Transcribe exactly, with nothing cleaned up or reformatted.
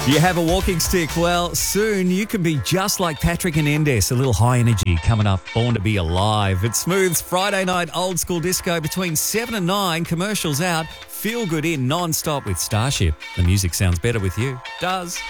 You have a walking stick? Well, soon you can be just like Patrick and Endes. A little high energy coming up. Born to be alive. It's Smooth's Friday night old school disco between seven and nine. Commercials out. Feel good in non-stop with Starship. The music sounds better with you. Does.